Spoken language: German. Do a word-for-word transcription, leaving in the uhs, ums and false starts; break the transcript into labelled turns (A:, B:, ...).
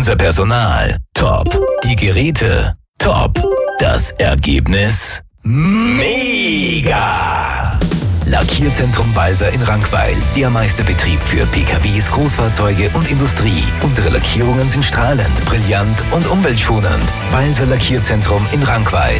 A: Unser Personal, top. Die Geräte, top. Das Ergebnis, mega! Lackierzentrum Walser in Rankweil. Der Meisterbetrieb für P K Ws, Großfahrzeuge und Industrie. Unsere Lackierungen sind strahlend, brillant und umweltschonend. Walser Lackierzentrum in Rankweil.